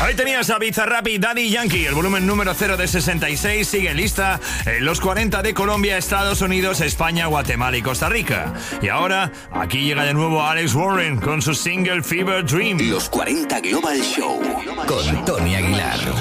Ahí tenías a Bizarrap y Daddy Yankee. El volumen número 0 de 66 sigue lista en los 40 de Colombia, Estados Unidos, España, Guatemala y Costa Rica. Y ahora, aquí llega de nuevo Alex Warren con su single Fever Dream. Los 40 Global Show con Tony Aguilar.